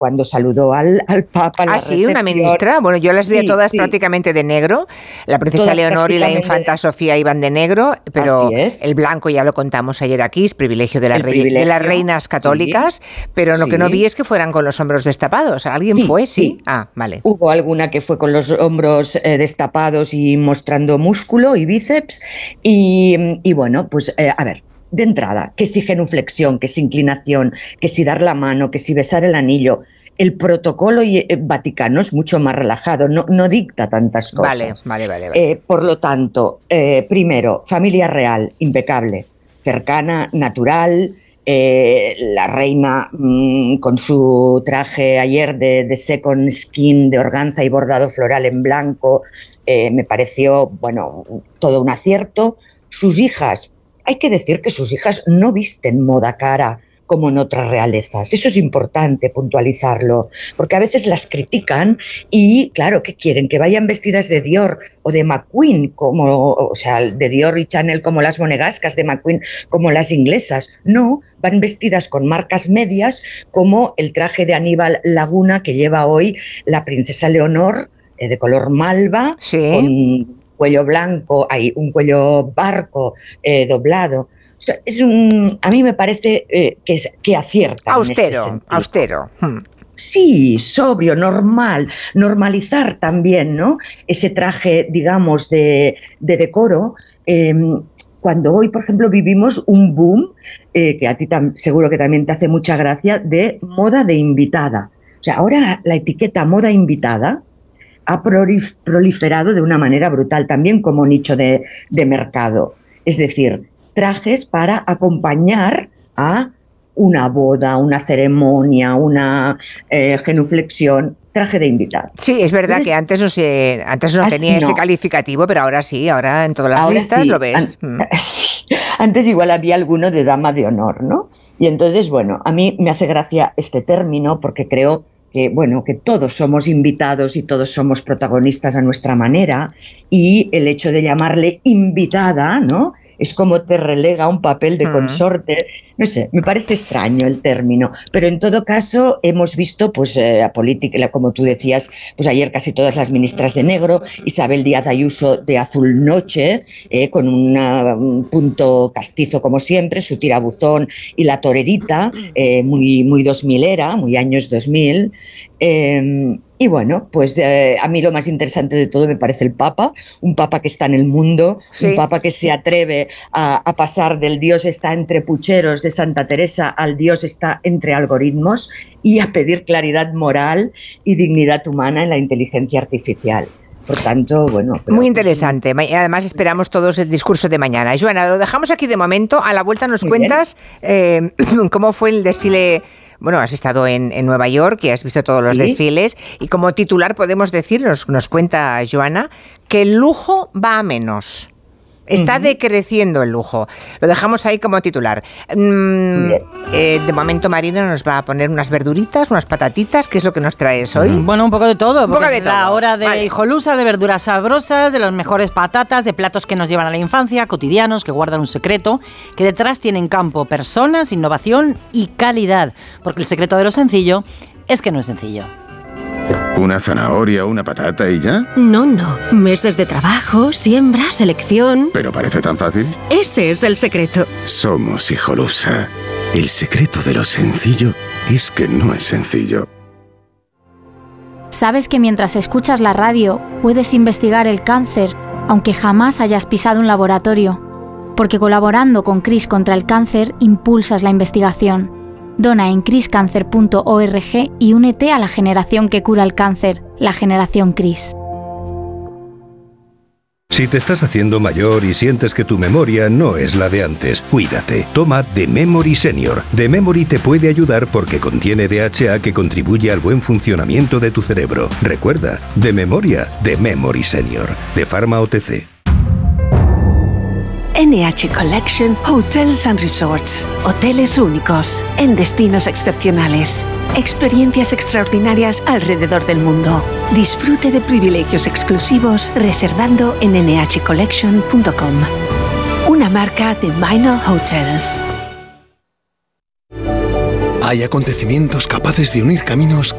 cuando saludó al Papa. Ah, sí, una ministra. Bueno, yo las vi a todas prácticamente de negro. La princesa Leonor y la infanta Sofía iban de negro, pero el blanco ya lo contamos ayer aquí, es privilegio de las reinas católicas, pero lo que no vi es que fueran con los hombros destapados. ¿Alguien fue? Sí. Ah, vale. Hubo alguna que fue con los hombros destapados y mostrando músculo y bíceps, y bueno, pues a ver. De entrada, que si genuflexión, que si inclinación, que si dar la mano, que si besar el anillo. El protocolo vaticano es mucho más relajado, no dicta tantas cosas. Vale. Por lo tanto, primero, familia real, impecable, cercana, natural. La reina con su traje ayer de second skin, de organza y bordado floral en blanco, me pareció, bueno, todo un acierto. Sus hijas, hay que decir que sus hijas no visten moda cara como en otras realezas. Eso es importante puntualizarlo, porque a veces las critican y, claro, ¿qué quieren? Que vayan vestidas de Dior o de McQueen, o sea, de Dior y Chanel como las monegascas, de McQueen como las inglesas. No, van vestidas con marcas medias, como el traje de Aníbal Laguna que lleva hoy la princesa Leonor, de color malva, con cuello blanco, hay un cuello barco doblado. O sea, a mí me parece que acierta. Austero. Sí, sobrio, normal, normalizar también, ¿no? Ese traje, digamos, de decoro. Cuando hoy, por ejemplo, vivimos un boom, que a ti seguro que también te hace mucha gracia, de moda de invitada. O sea, ahora la etiqueta moda invitada ha proliferado de una manera brutal, también como nicho de mercado. Es decir, trajes para acompañar a una boda, una ceremonia, una genuflexión, traje de invitada. Sí, es verdad que antes no tenía ese calificativo, pero ahora sí, ahora en todas las listas lo ves. Antes igual había alguno de dama de honor, ¿no? Y entonces, bueno, a mí me hace gracia este término porque creo que, bueno, que todos somos invitados y todos somos protagonistas a nuestra manera, y el hecho de llamarle invitada, ¿no?, es como te relega un papel de consorte. No sé, me parece extraño el término, pero en todo caso hemos visto, pues, a política, como tú decías, pues ayer casi todas las ministras de negro, Isabel Díaz Ayuso de azul noche, con un punto castizo como siempre, su tirabuzón y la torerita, muy 2000era, muy años 2000. Y bueno, pues a mí lo más interesante de todo me parece el Papa, un Papa que está en el mundo, un Papa que se atreve a pasar del Dios está entre pucheros de Santa Teresa al Dios está entre algoritmos, y a pedir claridad moral y dignidad humana en la inteligencia artificial. Por tanto, bueno... Muy interesante. Además, esperamos todos el discurso de mañana. Joana, lo dejamos aquí de momento. A la vuelta nos cuentas cómo fue el desfile. Bueno, has estado en Nueva York y has visto todos los desfiles. Y como titular podemos decir, nos cuenta Joana, que el lujo va a menos. Está decreciendo el lujo. Lo dejamos ahí como titular. De momento Marina nos va a poner unas verduritas, unas patatitas. ¿Qué es lo que nos traes hoy? Bueno, un poco de todo. Porque es la hora de hijolusa, de verduras sabrosas, de las mejores patatas, de platos que nos llevan a la infancia, cotidianos, que guardan un secreto, que detrás tienen campo, personas, innovación y calidad. Porque el secreto de lo sencillo es que no es sencillo. ¿Una zanahoria, una patata y ya? No. Meses de trabajo, siembra, selección... ¿Pero parece tan fácil? Ese es el secreto. Somos Hijolusa. El secreto de lo sencillo es que no es sencillo. ¿Sabes que mientras escuchas la radio puedes investigar el cáncer, aunque jamás hayas pisado un laboratorio? Porque colaborando con CRIS contra el cáncer, impulsas la investigación. Dona en criscancer.org y únete a la generación que cura el cáncer, la generación CRIS. Si te estás haciendo mayor y sientes que tu memoria no es la de antes, cuídate. Toma The Memory Senior. The Memory te puede ayudar porque contiene DHA que contribuye al buen funcionamiento de tu cerebro. Recuerda, de memoria, The Memory Senior, de Pharma OTC. NH Collection Hotels and Resorts. Hoteles únicos, en destinos excepcionales. Experiencias extraordinarias alrededor del mundo. Disfrute de privilegios exclusivos reservando en nhcollection.com. Una marca de Minor Hotels. Hay acontecimientos capaces de unir caminos